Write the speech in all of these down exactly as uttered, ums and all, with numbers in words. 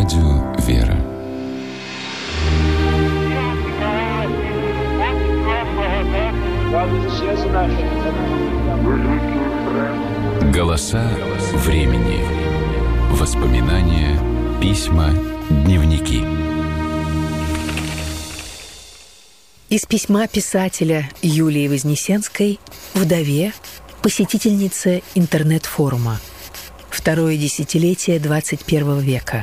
Радио «Вера». Голоса времени. Воспоминания, письма, дневники. Из письма писателя Юлии Вознесенской, вдове, посетительнице интернет-форума. Второе десятилетие двадцать первого века.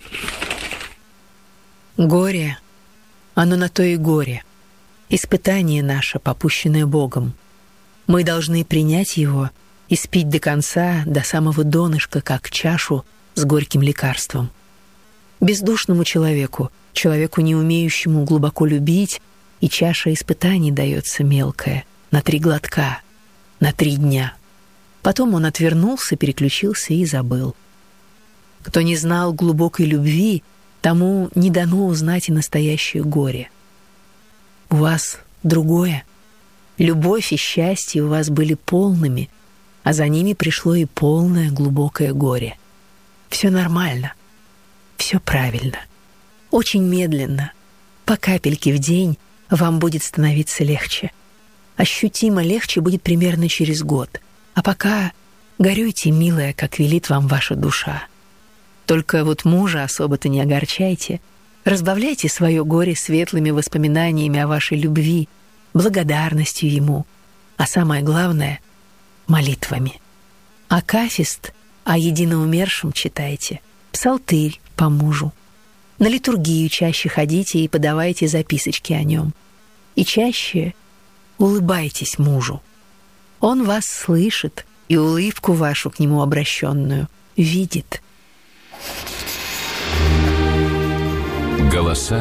Горе, оно на то и горе. Испытание наше, попущенное Богом. Мы должны принять его и спить до конца, до самого донышка, как чашу с горьким лекарством. Бездушному человеку, человеку, не умеющему глубоко любить, и чаша испытаний дается мелкая, на три глотка, на три дня. Потом он отвернулся, переключился и забыл. Кто не знал глубокой любви, тому не дано узнать и настоящее горе. У вас другое. Любовь и счастье у вас были полными, а за ними пришло и полное глубокое горе. Все нормально, все правильно. Очень медленно, по капельке в день вам будет становиться легче. Ощутимо легче будет примерно через год. А пока горюйте, милая, как велит вам ваша душа. Только вот мужа особо-то не огорчайте. Разбавляйте свое горе светлыми воспоминаниями о вашей любви, благодарностью ему, а самое главное — молитвами. Акафист о единоумершем читайте, псалтырь по мужу. На литургию чаще ходите и подавайте записочки о нем. И чаще улыбайтесь мужу. Он вас слышит и улыбку вашу к нему обращенную видит. Голоса